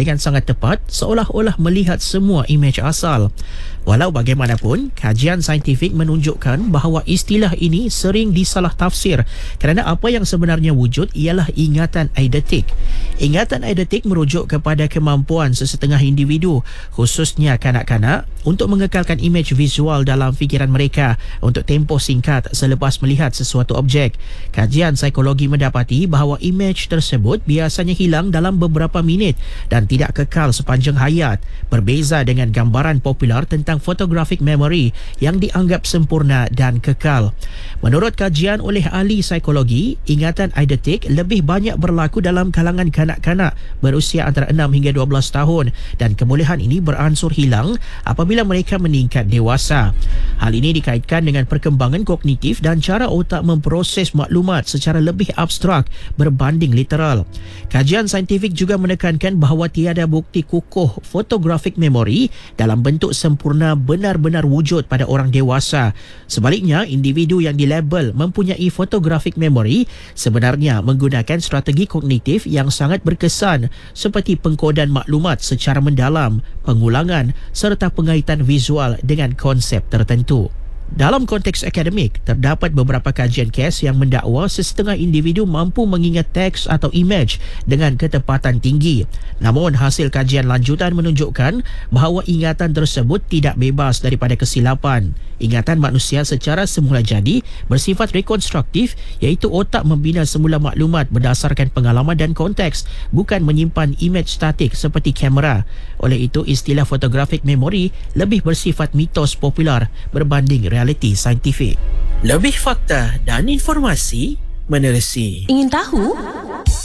dengan sangat tepat seolah-olah melihat semua imej asal. Walau bagaimanapun, kajian saintifik menunjukkan bahawa istilah ini sering disalah tafsir kerana apa yang sebenarnya wujud ialah ingatan eidetik. Ingatan eidetik merujuk kepada kemampuan sesetengah individu, khususnya kanak-kanak, untuk mengekalkan imej visual dalam fikiran mereka untuk tempoh singkat selepas melihat sesuatu objek. Kajian psikologi mendapati bahawa imej tersebut biasanya hilang dalam beberapa minit dan tidak kekal sepanjang hayat, berbeza dengan gambaran popular tentang photographic memory yang dianggap sempurna dan kekal. Menurut kajian oleh ahli psikologi, ingatan eidetik lebih banyak berlaku dalam kalangan kanak-kanak berusia antara 6 hingga 12 tahun dan kebolehan ini beransur hilang apabila mereka meningkat dewasa. Hal ini dikaitkan dengan perkembangan kognitif dan cara otak memproses maklumat secara lebih abstrak berbanding literal. Kajian saintifik juga menekankan bahawa tiada bukti kukuh photographic memory dalam bentuk sempurna benar-benar wujud pada orang dewasa. Sebaliknya, individu yang dilabel mempunyai photographic memory sebenarnya menggunakan strategi kognitif yang sangat berkesan seperti pengkodan maklumat secara mendalam, pengulangan serta pengaitan visual dengan konsep tertentu. Dalam konteks akademik, terdapat beberapa kajian kes yang mendakwa sesetengah individu mampu mengingat teks atau imej dengan ketepatan tinggi. Namun, hasil kajian lanjutan menunjukkan bahawa ingatan tersebut tidak bebas daripada kesilapan. Ingatan manusia secara semula jadi bersifat rekonstruktif, iaitu otak membina semula maklumat berdasarkan pengalaman dan konteks, bukan menyimpan imej statik seperti kamera. Oleh itu, istilah photographic memory lebih bersifat mitos popular berbanding realiti saintifik. Lebih fakta dan informasi menerusi. Ingin tahu?